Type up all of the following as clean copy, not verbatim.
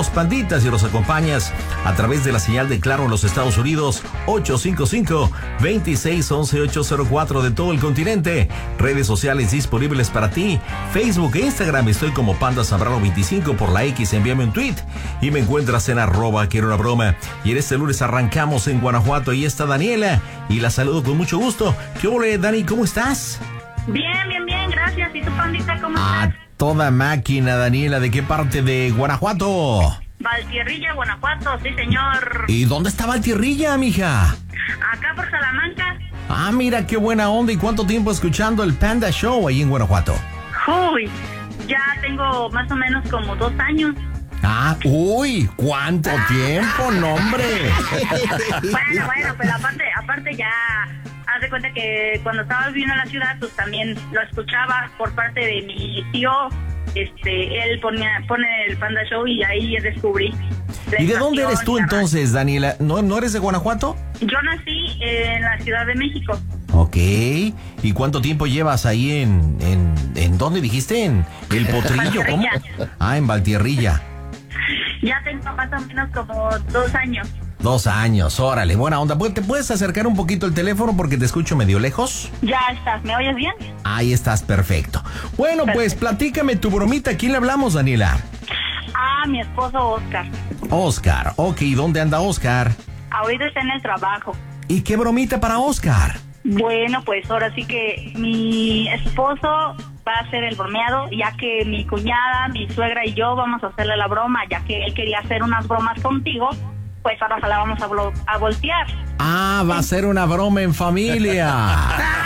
Somos Panditas y los acompañas a través de la señal de Claro en los Estados Unidos, 855-2611-804 de todo el continente. Redes sociales disponibles para ti, Facebook e Instagram. Estoy como Panda Zambrano 25 por la X. Envíame un tweet y me encuentras en @quiero una broma. Y en este lunes arrancamos en Guanajuato. Ahí está Daniela y la saludo con mucho gusto. ¿Qué ole, Dani? ¿Cómo estás? Bien, gracias. ¿Y tú, Pandita, cómo estás? Toda máquina, Daniela. ¿De qué parte de Guanajuato? Valtierrilla, Guanajuato, sí, señor. ¿Y dónde está Valtierrilla, mija? Acá por Salamanca. Ah, mira, qué buena onda. ¿Y cuánto tiempo escuchando el Panda Show ahí en Guanajuato? Uy, ya tengo más o menos como 2 años. Ah, uy, ¿cuánto tiempo, no, hombre? Bueno, pues aparte ya, haz de cuenta que cuando estaba viviendo en la ciudad, pues también lo escuchaba por parte de mi tío. Él pone el Panda Show y ahí descubrí. ¿Y de dónde eres tú entonces, Daniela? ¿No eres de Guanajuato? Yo nací en la Ciudad de México. Ok. ¿Y cuánto tiempo llevas ahí en dónde dijiste? ¿En El Potrillo? ¿Cómo? Ah, en Valtierrilla. Ya tengo más o menos como 2 años. 2 años, órale, buena onda. ¿Te puedes acercar un poquito el teléfono porque te escucho medio lejos? Ya estás, ¿me oyes bien? Ahí estás, perfecto. Bueno, pues platícame tu bromita. ¿A quién le hablamos, Daniela? Ah, mi esposo Oscar. Oscar, ok, ¿dónde anda Oscar? Ahorita está en el trabajo. ¿Y qué bromita para Oscar? Bueno, pues ahora sí que mi esposo va a hacer el bromeado, ya que mi cuñada, mi suegra y yo vamos a hacerle la broma, ya que él quería hacer unas bromas contigo, pues ahora se la vamos a voltear. Ah, va a ser una broma en familia.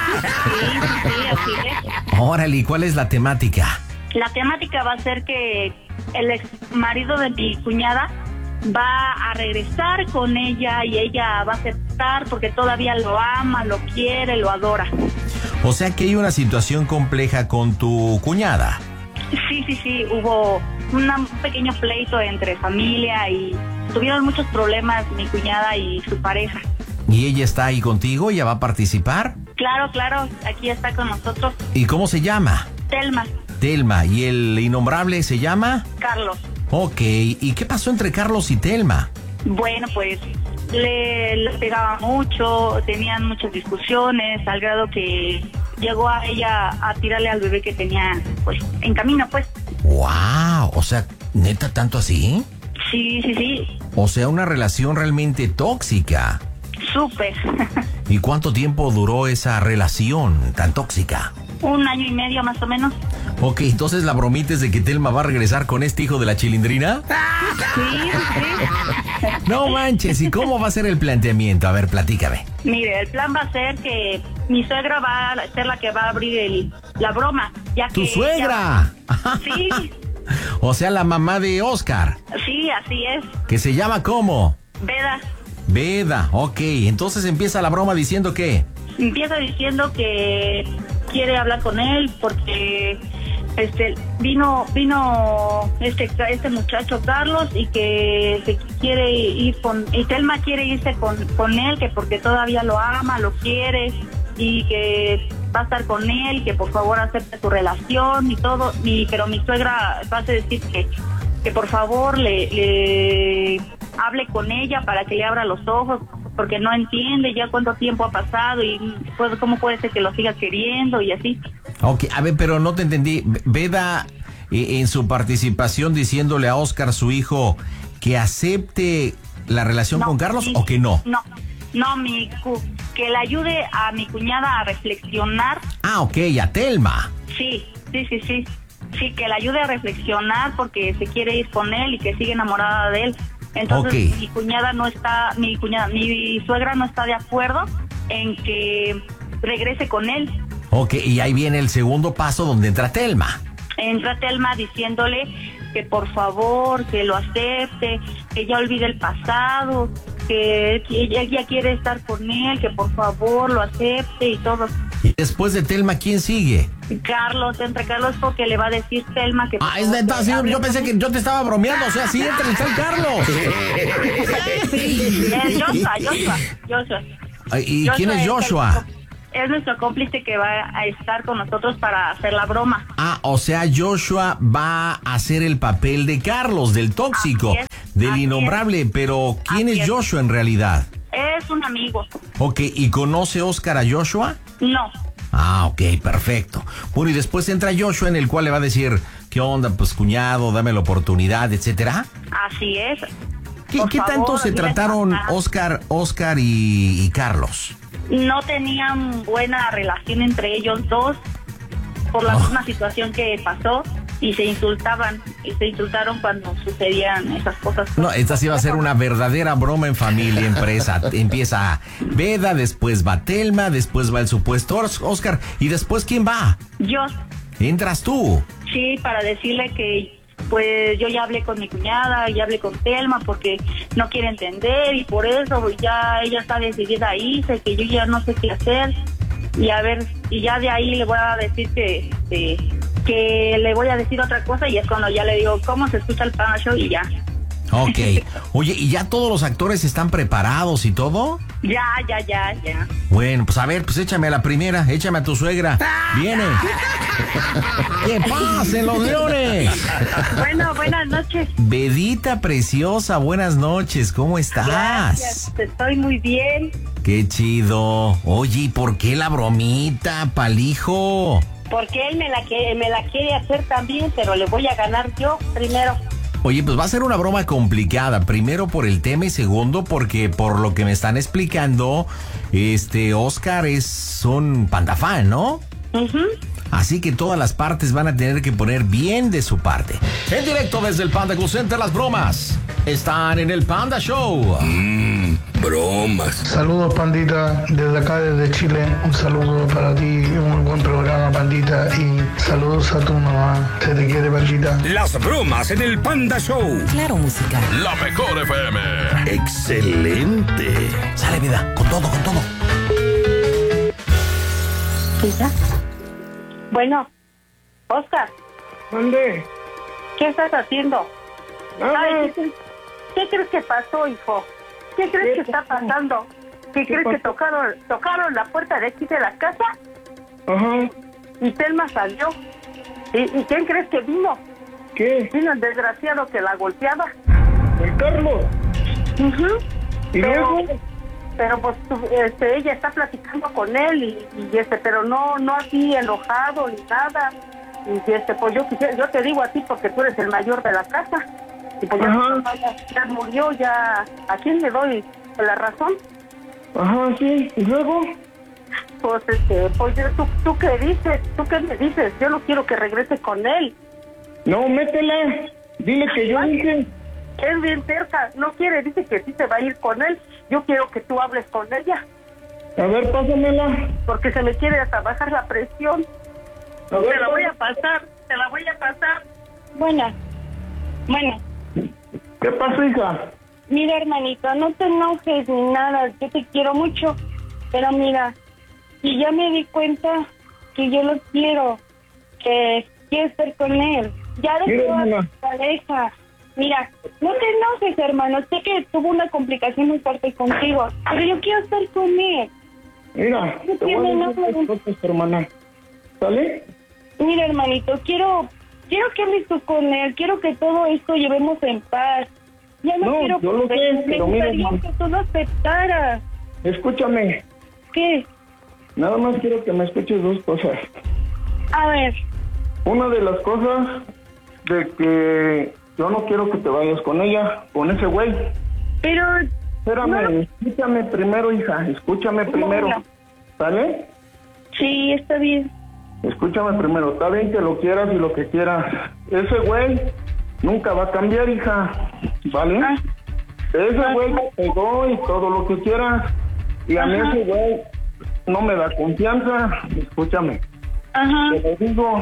Sí, así es. Órale, ¿y cuál es la temática? La temática va a ser que el ex marido de mi cuñada va a regresar con ella y ella va a aceptar porque todavía lo ama, lo quiere, lo adora. O sea que hay una situación compleja con tu cuñada. Sí, hubo un pequeño pleito entre familia y tuvieron muchos problemas mi cuñada y su pareja. ¿Y ella está ahí contigo? ¿Ella va a participar? Claro, aquí está con nosotros. ¿Y cómo se llama? Telma. ¿Y el innombrable se llama? Carlos. Ok, ¿y qué pasó entre Carlos y Telma? Bueno, pues le pegaba mucho, tenían muchas discusiones, al grado que llegó a ella a tirarle al bebé que tenía, pues, en camino, pues. ¡Wow! O sea, ¿neta tanto así? Sí. O sea, una relación realmente tóxica. Súper. ¿Y cuánto tiempo duró esa relación tan tóxica? 1 año y medio más o menos. Ok, entonces la bromita es de que Telma va a regresar con este hijo de la chilindrina. Sí. No manches, ¿y cómo va a ser el planteamiento? A ver, platícame. Mire, el plan va a ser que mi suegra va a ser la que va a abrir la broma, ya que... ¿Tu suegra? Sí. O sea, la mamá de Oscar. Sí, así es. ¿Que se llama cómo? Veda, ok. Entonces empieza la broma diciendo ¿qué? Empieza diciendo que quiere hablar con él porque vino este muchacho Carlos y que se quiere ir y Telma quiere irse con él, que porque todavía lo ama, lo quiere y que va a estar con él, que por favor acepte su relación y todo, pero mi suegra va a decir que por favor le hable con ella para que le abra los ojos, porque no entiende ya cuánto tiempo ha pasado y pues, cómo puede ser que lo siga queriendo y así. Ok, a ver, pero no te entendí. Veda, en su participación diciéndole a Oscar, su hijo, que acepte la relación con Carlos o que no. No, que le ayude a mi cuñada a reflexionar. Ah, ok, a Telma. Sí, que le ayude a reflexionar porque se quiere ir con él y que sigue enamorada de él. Entonces mi suegra no está de acuerdo en que regrese con él. Ok, y ahí viene el segundo paso donde entra Telma. Entra Telma diciéndole que por favor, que lo acepte, que ya olvide el pasado, que ella quiere estar con él, que por favor lo acepte y todo. Y después de Telma, ¿quién sigue? Entra Carlos porque le va a decir Telma que... Ah, es neta, sí, yo pensé que yo te estaba bromeando, o sea, sí, está el Carlos. Sí, es Joshua. ¿Y quién es Joshua? Es nuestro cómplice que va a estar con nosotros para hacer la broma. Ah, o sea, Joshua va a hacer el papel de Carlos, del tóxico. Del Así innombrable, pero ¿quién Así es es. Joshua en realidad? Es un amigo. Ok, ¿y conoce Oscar a Joshua? No. Ah, ok, perfecto. Bueno, y después entra Joshua, en el cual le va a decir, ¿qué onda? Pues cuñado, dame la oportunidad, etcétera. Así es. ¿Qué Por tanto favor, se dile trataron papá. Oscar y Carlos? No tenían buena relación entre ellos dos por la misma situación que pasó y se insultaron cuando sucedían esas cosas. No, esta sí va a ser una verdadera broma en familia, empresa. Empieza Veda, después va Telma, después va el supuesto Oscar, y después ¿quién va? Yo, Entras tú. sí, para decirle que pues yo ya hablé con mi cuñada, ya hablé con Telma porque no quiere entender y por eso pues, ya ella está decidida a irse, que yo ya no sé qué hacer y a ver, y ya de ahí le voy a decir que le voy a decir otra cosa y es cuando ya le digo cómo se escucha el Panda Show y ya. Ok. Oye, ¿y ya todos los actores están preparados y todo? Ya. Bueno, pues a ver, pues échame a la primera, échame a tu suegra. Viene. ¡Que pasen los leones! Bueno, buenas noches. Vedita preciosa, buenas noches, ¿cómo estás? Gracias, estoy muy bien. Qué chido. Oye, ¿y por qué la bromita, palijo? Porque él me la quiere hacer también, pero le voy a ganar yo primero. Oye, pues va a ser una broma complicada. Primero por el tema y segundo porque por lo que me están explicando, Oscar es un panda fan, ¿no? Uh-huh. Así que todas las partes van a tener que poner bien de su parte. En directo desde el Panda Cool Center, las bromas están en el Panda Show. Bromas. Saludos, Pandita, desde acá, desde Chile. Un saludo para ti, un buen programa, Pandita. Y saludos a tu mamá. Se te quiere, Pandita. Las bromas en el Panda Show. Claro, música. La mejor FM. Excelente. Sale, vida, con todo, con todo. ¿Sí, ya? Bueno, Oscar, ¿Dónde? ¿qué estás haciendo? Ay, ¿qué crees que pasó, hijo? ¿Qué crees que está pasando? ¿Qué crees que tocaron la puerta de aquí de la casa? Ajá. Y Telma salió. ¿Y quién crees que vino? ¿Qué? Vino el desgraciado que la golpeaba. ¿El Carlos? Uh-huh. ¿Y luego? Pero pues ella está platicando con él y pero no así enojado ni nada. Y pues yo te digo a ti porque tú eres el mayor de la casa. Y pues ya murió, ya. ¿A quién le doy la razón? Ajá, sí. ¿Y luego? Pues pues ¿tú qué dices? ¿Tú qué me dices? Yo no quiero que regrese con él. No, métela. Dile que yo dije. Es bien cerca, no quiere, dice que sí se va a ir con él. Yo quiero que tú hables con ella. A ver, pásamela. Porque se me quiere hasta bajar la presión. A ver, Te la voy a pasar. Bueno. ¿Qué pasó, hija? Mira, hermanito, no te enojes ni nada. Yo te quiero mucho. Pero mira, y ya me di cuenta que yo lo quiero. Que quiero estar con él. Ya dejó a Mira, tu pareja. Mira, no te enojes, hermano. Sé que tuvo una complicación muy fuerte contigo. Pero yo quiero estar con él. Mira, te voy a decir las cosas, hermana. ¿Sale? Mira, hermanito, quiero que hables tú con él. Quiero que todo esto llevemos en paz. Ya no quiero yo lo sé, me pero mira, gustaría hermano. que tú lo aceptaras. Escúchame. ¿Qué? Nada más quiero que me escuches dos cosas. A ver. Una de las cosas de que yo no quiero que te vayas con ella, con ese güey. Pero... Espérame, no. escúchame primero, hija. Escúchame primero. Bueno. ¿Sale? Sí, está bien. Escúchame primero. Está bien que lo quieras y lo que quieras. Ese güey nunca va a cambiar, hija. ¿Vale? Ah. Ese güey me pegó y todo lo que quieras. Y a mí Ajá. ese güey no me da confianza. Escúchame. Ajá. Te lo digo,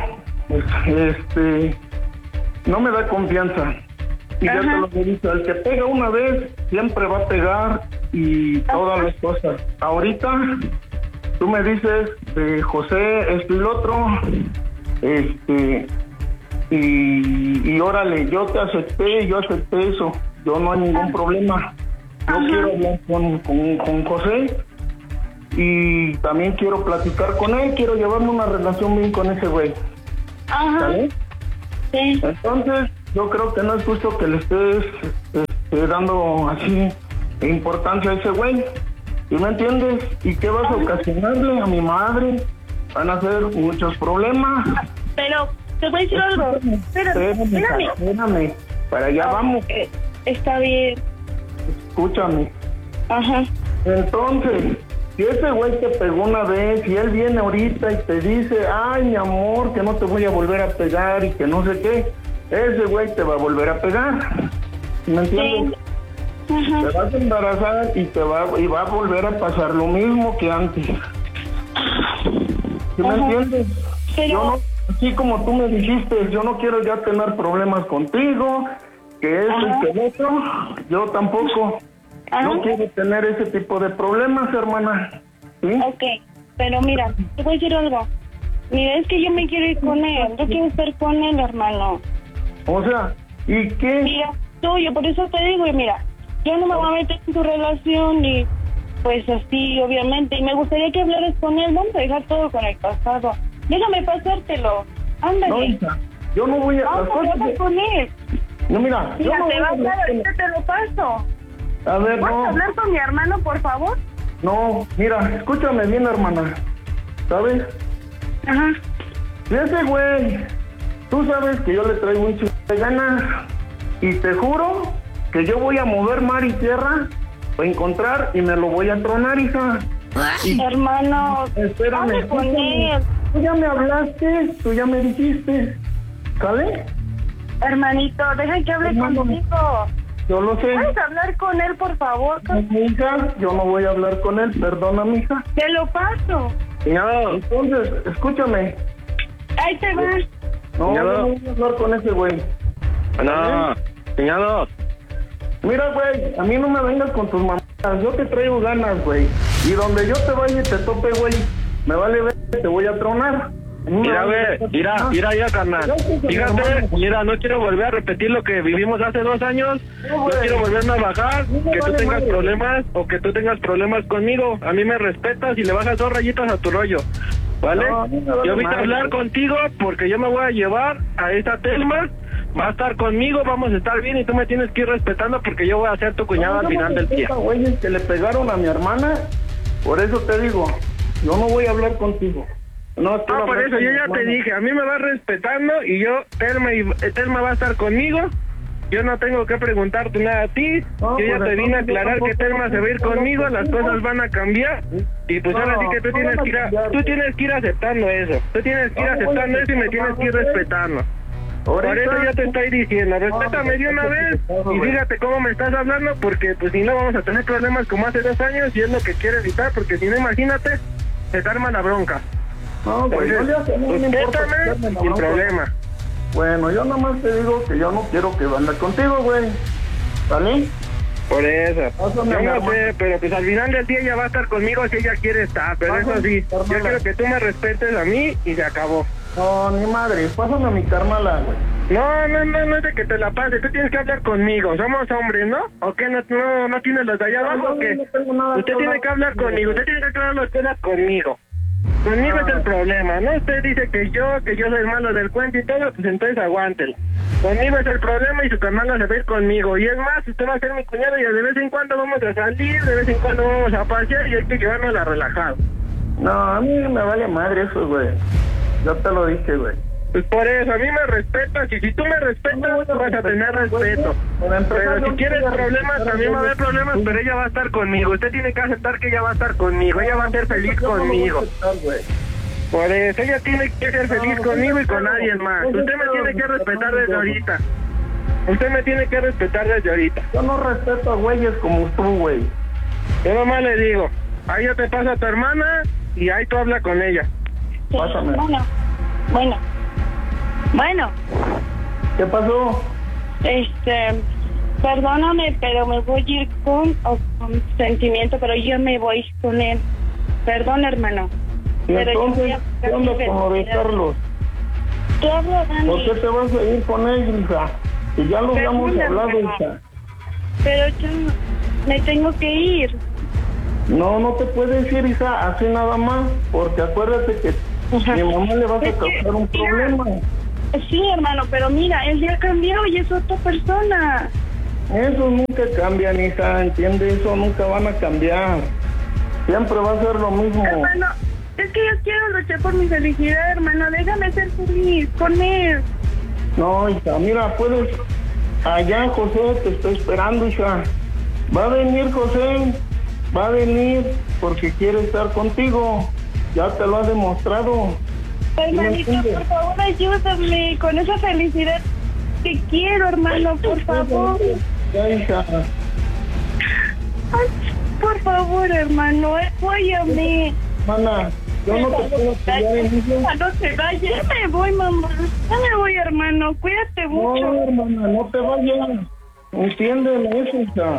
no me da confianza. Y ya te lo he dicho, el que pega una vez siempre va a pegar y todas las cosas. Ahorita tú me dices de José esto y lo otro, y órale, yo acepté eso, yo no hay ningún problema. Yo quiero hablar con José y también quiero platicar con él, quiero llevarme una relación bien con ese güey. Ajá. ¿Sale? Sí. Entonces, yo creo que no es justo que le estés dando así importancia a ese güey. ¿Sí me entiendes? ¿Y qué vas a ocasionarle a mi madre? Van a ser muchos problemas. Pero te voy a decir algo. Espérame. Para allá vamos. Está bien. Escúchame. Ajá. Entonces, si ese güey te pegó una vez y él viene ahorita y te dice, ay, mi amor, que no te voy a volver a pegar y que no sé qué, ese güey te va a volver a pegar. ¿Me entiendes? Sí. Ajá. Te vas a embarazar y va a volver a pasar lo mismo que antes. ¿Sí me entiendes? Pero... Yo no, así como tú me dijiste, yo no quiero ya tener problemas contigo, que eso y que el otro, yo tampoco. No quiero tener ese tipo de problemas, hermana. ¿Sí? Ok, pero mira, te voy a decir algo. Mira, es que yo me quiero ir con él. Yo quiero estar con él, hermano. O sea, ¿y qué? Mira, tuyo, por eso te digo, y mira, yo no me voy a meter en tu relación y pues así, obviamente. Y me gustaría que hablaras con él. Vamos a dejar todo con el pasado. Déjame pasártelo. Ándale. No, hija, yo no voy a... Vamos a hablar con él. No, mira, Mira, yo no te va a voy a hablar, ahorita te lo paso. A ver, ¿Puedes no. hablar con mi hermano, por favor? No, mira, escúchame bien, hermana. ¿Sabes? Ajá. Y ese güey, tú sabes que yo le traigo un chico de ganas. Y te juro que yo voy a mover mar y tierra para encontrar y me lo voy a tronar, hija. Y, hermano, espérame. hable con él. Tú ya me hablaste, tú ya me dijiste. ¿Sale? Hermanito, deja que hable contigo. Yo lo sé. ¿Puedes hablar con él, por favor? Hija, yo no voy a hablar con él, perdona, mija. Te lo paso. No. Entonces, escúchame. Ahí te va. No, yo no voy a hablar con ese güey. No, señor. Mira, güey, a mí no me vengas con tus mamadas. Yo te traigo ganas, güey. Y donde yo te vaya y te tope, güey, me vale ver, te voy a tronar. Mira, ya, carnal. Fíjate, mira, no quiero volver a repetir lo que vivimos hace 2 años. No quiero volverme a bajar, que tú tengas problemas o que tú tengas problemas conmigo. A mí me respetas y le bajas 2 rayitas a tu rollo, ¿vale? Yo vine a hablar contigo porque yo me voy a llevar a esta Telma. Va a estar conmigo, vamos a estar bien y tú me tienes que ir respetando porque yo voy a ser tu cuñado al final del día. Güeyes que le pegaron a mi hermana, por eso te digo, yo no voy a hablar contigo. No, por eso yo ya te dije, a mí me vas respetando y yo, Telma va a estar conmigo. Yo no tengo que preguntarte nada a ti. Yo ya te vine a aclarar que Telma se va a ir conmigo, las cosas van a cambiar. Y pues ahora sí que tú tienes que ir aceptando eso. Tú tienes que ir aceptando eso y me tienes que ir respetando. Por eso yo te estoy diciendo, respétame de una vez y fíjate cómo me estás hablando, porque pues si no vamos a tener problemas como hace 2 años y es lo que quiero evitar, porque si no, imagínate, se te arma la bronca. No, güey, respétame sin problema. Bueno, yo nomás te digo que yo no quiero que ande contigo, güey. ¿Vale? Por eso. Yo no sé, pero pues al final del día ella va a estar conmigo si ella quiere estar, pero eso sí, yo quiero que tú me respetes a mí y se acabó. No, ni madre, pásame a mi carnala, güey. No es de que te la pase, tú tienes que hablar conmigo, somos hombres, ¿no? ¿O qué? ¿No tienes los de allá abajo o qué? Usted tiene que hablar conmigo, usted tiene que aclarar las cosas conmigo. Conmigo es el problema, ¿no? Usted dice que yo soy el malo del cuento y todo, pues entonces aguántelo. Conmigo es el problema y su carnala se va a ir conmigo. Y es más, usted va a ser mi cuñado y de vez en cuando vamos a salir, de vez en cuando vamos a pasear y hay que llevárnosla relajado. No, a mí me vale madre eso, güey. Yo te lo dije, güey. Pues por eso, a mí me respetas y si tú me respetas, vas a tener respeto. Pero si quieres problemas, también va a haber problemas, pero ella va a estar conmigo. Usted tiene que aceptar que ella va a estar conmigo, ella va a ser feliz conmigo. Por eso, ella tiene que ser feliz conmigo y con nadie más. Usted me tiene que respetar desde ahorita. Usted me tiene que respetar desde ahorita. Yo no respeto a güeyes como tú, güey. Yo nomás le digo, ahí yo te paso a tu hermana y ahí tú habla con ella. Sí, pásame. Bueno. ¿Qué pasó? Perdóname, pero me voy a ir con sentimiento, pero yo me voy con él. Perdón, hermano. ¿Y pero entonces qué onda con lo de Carlos? Tú hablo, Dani. ¿Por qué te vas a ir con él, hija? Y ya lo habíamos hablado, hija. Pero yo me tengo que ir. No te puedes ir, hija, así nada más, porque acuérdate que mi mamá le va a causar un problema. Sí, hermano, pero mira, él ya cambió y es otra persona. Eso nunca cambia, hija, ¿entiendes? Eso nunca van a cambiar. Siempre va a ser lo mismo. Hermano, es que yo quiero luchar por mi felicidad, hermano. Déjame ser feliz con él. No, hija, mira, puedes... Allá José te está esperando, hija. Va a venir José, va a venir porque quiere estar contigo. Ya te lo ha demostrado. Hermanito, por favor, ayúdame con esa felicidad que quiero, hermano, por favor. Ya, hija. Ay, por favor, hermano, apóyame. Mana, yo no te puedo apoyar en eso. No se vaya, ya me voy, mamá. Ya me voy, hermano, cuídate mucho. No, hermana, no te vayas. Entiéndeme eso, hija.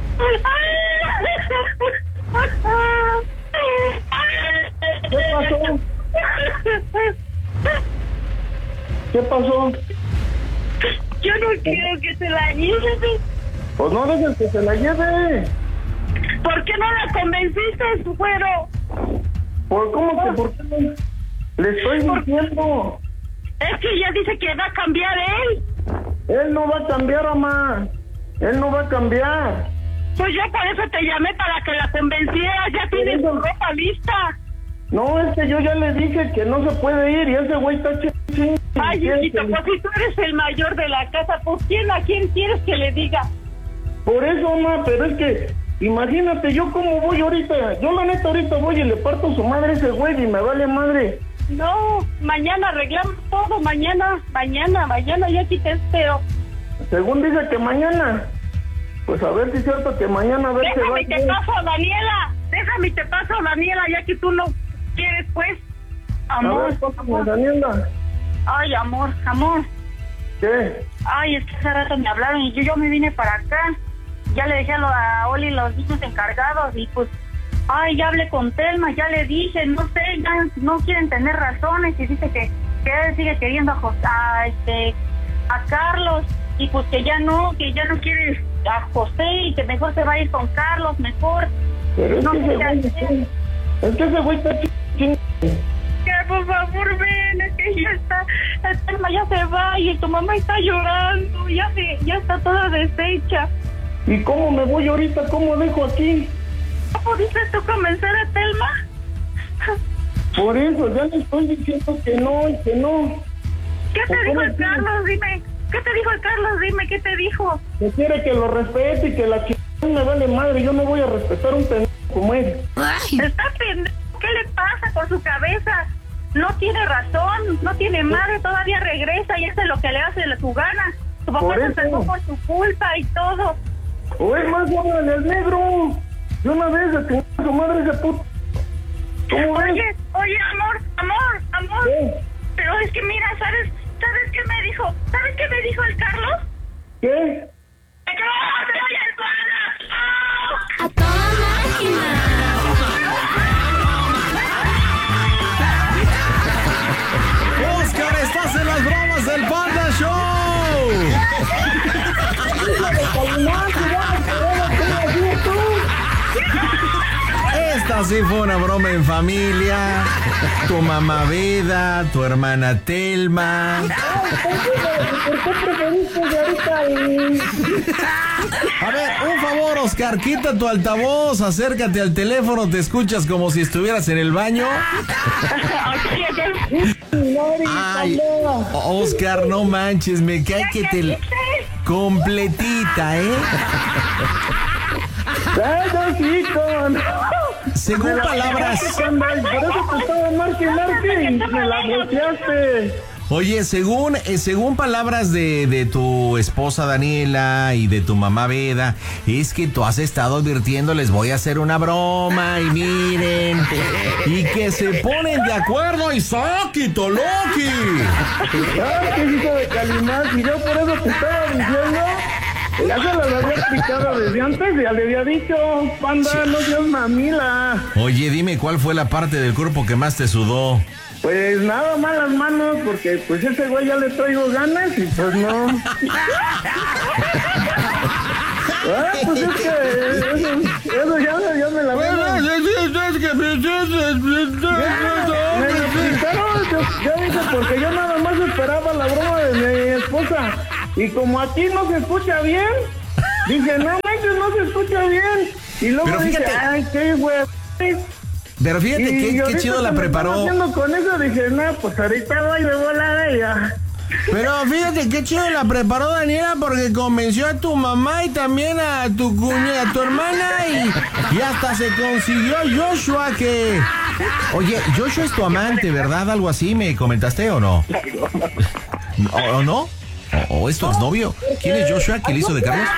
¿Qué pasó? ¿Qué pasó? Yo no quiero que se la lleve. Pues no dejes que se la lleve. ¿Por qué no la convenciste, güero? ¿Cómo que por qué no? Le estoy diciendo. Es que ella dice que va a cambiar él. Él no va a cambiar, mamá. Él no va a cambiar. Pues yo por eso te llamé, para que la convencieras. Ya tienes su ropa lista. No, es que yo ya le dije que no se puede ir y ese güey está ching. Ay, hijito, pues si tú eres el mayor de la casa, pues ¿a quién quieres que le diga? Por eso, mamá, pero es que, imagínate, yo cómo voy ahorita. Yo la neta ahorita voy y le parto su madre a ese güey y me vale madre. No, mañana arreglamos todo, mañana, yo aquí te espero. Según dice que mañana. Pues a ver si es cierto que mañana a ver si va. Déjame te paso, Daniela, ya que tú no quieres, pues. Amor. A ver, pásame, Daniela. Ay, amor. ¿Qué? Ay, es que hace rato me hablaron y yo me vine para acá. Ya le dejé a Oli los niños encargados y pues... Ay, ya hablé con Telma, ya le dije, no sé, ya no quieren tener razones y dice que él sigue queriendo a Carlos y pues que ya no quiere a José y que mejor se va a ir con Carlos, mejor. Pero es no que ese güey está ching. Ya, por favor, ven, es que ya está, Telma ya se va y tu mamá está llorando, ya está toda deshecha. ¿Y cómo me voy ahorita? ¿Cómo dejo aquí? ¿No pudiste tú convencer a Telma? Por eso, ya le estoy diciendo que no y que no. ¿Qué te dijo el Carlos? Dime. ¿Qué te dijo el Carlos? Dime, ¿qué te dijo? Que quiere que lo respete y que la chingada me vale madre. Yo no voy a respetar un pendejo como él. Está pendejo. ¿Qué le pasa por su cabeza? No tiene razón, no tiene madre, todavía regresa y hace lo que le hace de su gana. Tu papá se enfermó por su culpa y todo. O es más, háblale al negro. De una vez de que su madre ese puto. ¿Cómo ves? Oye, amor. ¿Qué? Pero es que mira, ¿sabes qué me dijo? ¿Sabes qué me dijo el Carlos? ¿Qué? ¡Que no se vaya el padre! ¡A toda máquina! Oscar, estás en las bromas del Panda Show. Esta sí fue una broma en familia. Tu mamá Veda, tu hermana Telma. ¿Por qué preferiste de ahorita? A ver, un favor, Oscar, quita tu altavoz, acércate al teléfono, te escuchas como si estuvieras en el baño. Ay, Oscar, no manches, me cae que te... Completita, ¿eh? Según palabras... Por eso te estaba marque y me la bloqueaste. Oye, según palabras de tu esposa Daniela y de tu mamá Veda, es que tú has estado advirtiendo, les voy a hacer una broma y miren, y que se ponen de acuerdo y ¡Saquito, Loki! ¿Qué hijo de Calimán? Y yo por eso te estaba diciendo, ya se las había explicado desde antes, ya le había dicho, Panda, no seas mamila. Oye, dime, ¿cuál fue la parte del cuerpo que más te sudó? Pues nada más las manos, porque pues ese güey ya le traigo ganas y pues no. Pues es que eso ya me la veo. Me explicaron, yo dije, porque yo nada más esperaba la broma de mi esposa. Y como aquí no se escucha bien, Dije, no manches, no se escucha bien. Y luego Pero dije, fíjate. ay, qué güey. Pero fíjate Y qué ahorita chido la que me preparó. estaba haciendo con eso, dije, no, pues ahorita voy de volada y ya. Pero fíjate qué chido la preparó Daniela porque convenció a tu mamá y también a tu cuñada, a tu hermana y hasta se consiguió Joshua que... Oye, Joshua es tu amante, ¿verdad? Algo así, ¿me comentaste o no? ¿O no? ¿O es tu exnovio? ¿Quién es Joshua que le hizo de Carlos?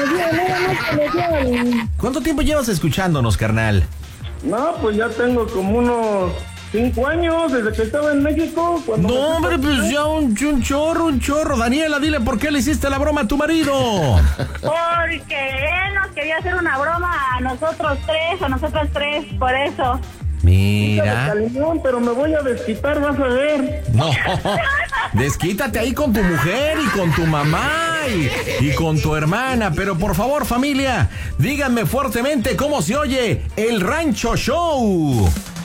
¿Cuánto tiempo llevas escuchándonos, carnal? No, pues ya tengo como unos 5 años desde que estaba en México. Cuando No, me fui hombre, para pues acá. ya un chorro. Daniela, dile por qué le hiciste la broma a tu marido. Porque él nos quería hacer una broma a nosotros tres, por eso. Mira. Calimón, pero me voy a desquitar, vas a ver. No, desquítate ahí con tu mujer y con tu mamá y con tu hermana. Pero por favor, familia, díganme fuertemente cómo se oye el Rancho Show.